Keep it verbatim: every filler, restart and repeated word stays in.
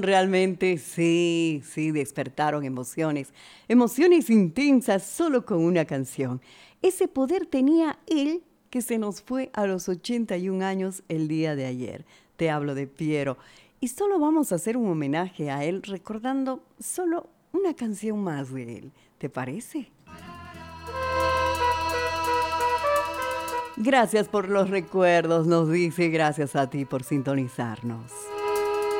Realmente sí, sí, despertaron emociones, emociones intensas solo con una canción. Ese poder tenía él que se nos fue a los ochenta y un años el día de ayer. Te hablo de Piero. Y solo vamos a hacer un homenaje a él recordando solo una canción más de él. ¿Te parece? Gracias por los recuerdos, nos dice, gracias a ti por sintonizarnos.